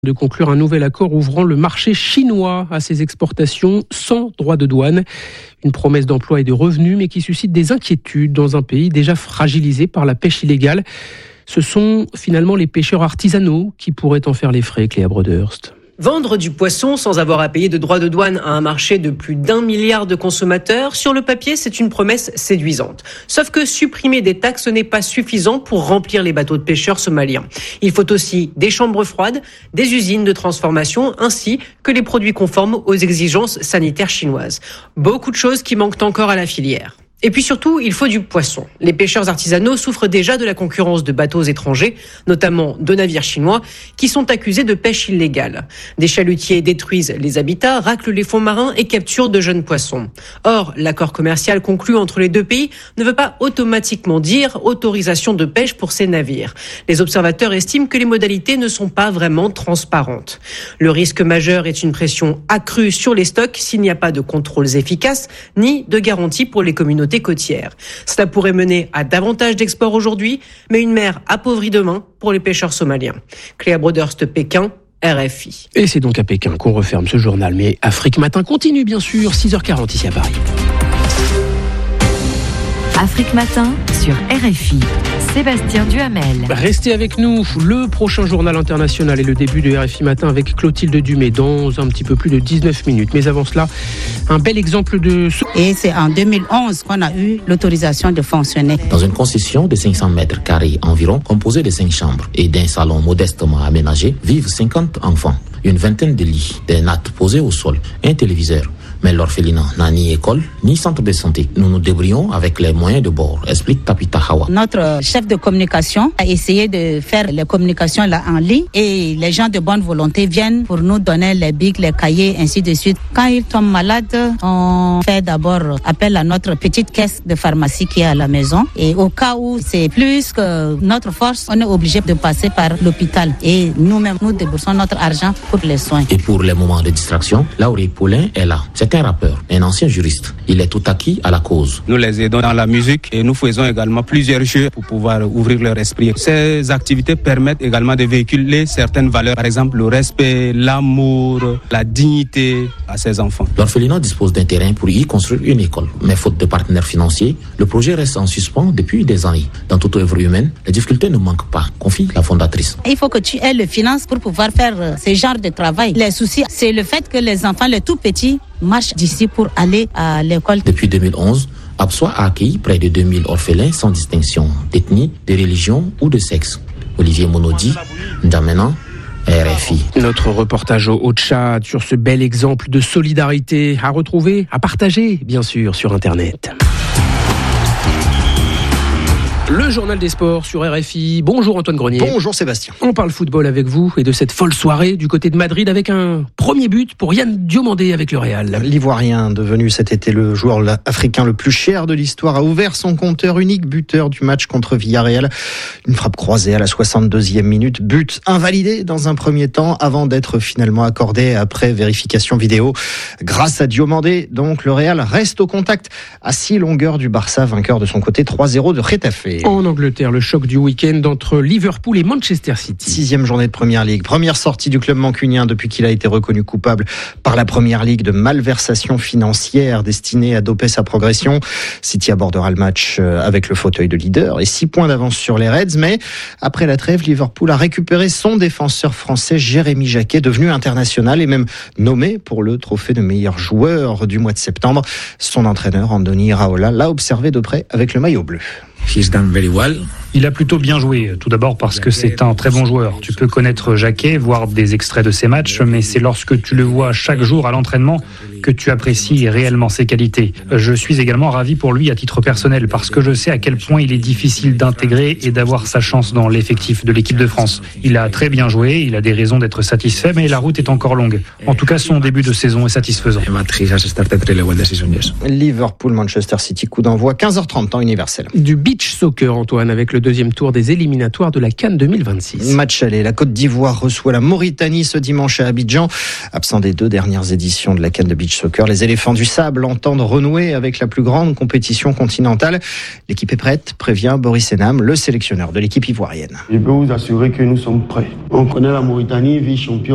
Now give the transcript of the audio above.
De conclure un nouvel accord ouvrant le marché chinois à ses exportations sans droit de douane. Une promesse d'emploi et de revenus, mais qui suscite des inquiétudes dans un pays déjà fragilisé par la pêche illégale. Ce sont finalement les pêcheurs artisanaux qui pourraient en faire les frais, Cléa Broderst. Vendre du poisson sans avoir à payer de droits de douane à un marché de plus d'1 milliard de consommateurs, sur le papier, c'est une promesse séduisante. Sauf que supprimer des taxes n'est pas suffisant pour remplir les bateaux de pêcheurs somaliens. Il faut aussi des chambres froides, des usines de transformation, ainsi que les produits conformes aux exigences sanitaires chinoises. Beaucoup de choses qui manquent encore à la filière. Et puis surtout, il faut du poisson. Les pêcheurs artisanaux souffrent déjà de la concurrence de bateaux étrangers, notamment de navires chinois, qui sont accusés de pêche illégale. Des chalutiers détruisent les habitats, raclent les fonds marins et capturent de jeunes poissons. Or, l'accord commercial conclu entre les deux pays ne veut pas automatiquement dire autorisation de pêche pour ces navires. Les observateurs estiment que les modalités ne sont pas vraiment transparentes. Le risque majeur est une pression accrue sur les stocks s'il n'y a pas de contrôles efficaces, ni de garanties pour les communautés côtières. Cela pourrait mener à davantage d'exports aujourd'hui, mais une mer appauvrie demain pour les pêcheurs somaliens. Cléa Broderst, Pékin, RFI. Et c'est donc à Pékin qu'on referme ce journal. Mais Afrique Matin continue bien sûr, 6h40 ici à Paris. Afrique Matin sur RFI. Sébastien Duhamel. Restez avec nous. Le prochain journal international est le début de RFI Matin avec Clotilde Dumais dans un petit peu plus de 19 minutes. Mais avant cela, un bel exemple de... Et c'est en 2011 qu'on a eu l'autorisation de fonctionner. Dans une concession de 500 mètres carrés environ, composée de 5 chambres et d'un salon modestement aménagé, vivent 50 enfants. Une vingtaine de lits, des nattes posées au sol, un téléviseur. Mais l'orphelinat n'a ni école, ni centre de santé. Nous nous débrouillons avec les moyens de bord, explique Tapita Hawa. Notre chef de communication a essayé de faire les communications là en ligne et les gens de bonne volonté viennent pour nous donner les bics, les cahiers, ainsi de suite. Quand ils tombent malades, on fait d'abord appel à notre petite caisse de pharmacie qui est à la maison. Et au cas où c'est plus que notre force, on est obligé de passer par l'hôpital. Et nous-mêmes, nous déboursons notre argent pour les soins. Et pour les moments de distraction, Laurie Poulin est là. C'est un rappeur, un ancien juriste. Il est tout acquis à la cause. Nous les aidons dans la musique et nous faisons également plusieurs jeux pour pouvoir ouvrir leur esprit. Ces activités permettent également de véhiculer certaines valeurs, par exemple le respect, l'amour, la dignité à ces enfants. L'orphelinat dispose d'un terrain pour y construire une école. Mais faute de partenaires financiers, le projet reste en suspens depuis des années. Dans toute œuvre humaine, les difficultés ne manquent pas, confie la fondatrice. Il faut que tu aies le finance pour pouvoir faire ce genre de travail. Les soucis, c'est le fait que les enfants, les tout petits, marchent d'ici pour aller à l'école. Depuis 2011, Absoa a accueilli près de 2000 orphelins sans distinction d'ethnie, de religion ou de sexe. Olivier Monodi, Ndamena, RFI. Notre reportage au Tchad sur ce bel exemple de solidarité à retrouver, à partager, bien sûr, sur Internet. Le journal des sports sur RFI. Bonjour Antoine Grenier. Bonjour Sébastien. On parle football avec vous et de cette folle soirée du côté de Madrid avec un premier but pour Yann Diomandé avec le Real. L'Ivoirien, devenu cet été le joueur africain le plus cher de l'histoire, a ouvert son compteur, unique buteur du match contre Villarreal. Une frappe croisée à la 62e minute, but invalidé dans un premier temps avant d'être finalement accordé après vérification vidéo. Grâce à Diomandé, donc, le Real reste au contact à 6 longueurs du Barça, vainqueur de son côté 3-0 de Getafe. En Angleterre, le choc du week-end entre Liverpool et Manchester City. 6e journée de Première Ligue. Première sortie du club mancunien depuis qu'il a été reconnu coupable par la Première Ligue de malversation financière destinée à doper sa progression. City abordera le match avec le fauteuil de leader et 6 points d'avance sur les Reds. Mais après la trêve, Liverpool a récupéré son défenseur français Jérémy Jacquet, devenu international et même nommé pour le trophée de meilleur joueur du mois de septembre. Son entraîneur, Andoni Iraola, l'a observé de près avec le maillot bleu. Il a plutôt bien joué, tout d'abord parce que c'est un très bon joueur. Tu peux connaître Jacquet, voir des extraits de ses matchs, mais c'est lorsque tu le vois chaque jour à l'entraînement que tu apprécies réellement ses qualités. Je suis également ravi pour lui à titre personnel, parce que je sais à quel point il est difficile d'intégrer et d'avoir sa chance dans l'effectif de l'équipe de France. Il a très bien joué, il a des raisons d'être satisfait, mais la route est encore longue. En tout cas, son début de saison est satisfaisant. Liverpool-Manchester City, coup d'envoi 15h30, temps universel. Du beach soccer, Antoine, avec le deuxième tour des éliminatoires de la CAN 2026. Match aller, la Côte d'Ivoire reçoit la Mauritanie ce dimanche à Abidjan. Absent des 2 dernières éditions de la CAN de beach soccer, les éléphants du sable entendent renouer avec la plus grande compétition continentale. L'équipe est prête, prévient Boris Enam, le sélectionneur de l'équipe ivoirienne. Je peux vous assurer que nous sommes prêts. On connaît la Mauritanie, vice-champion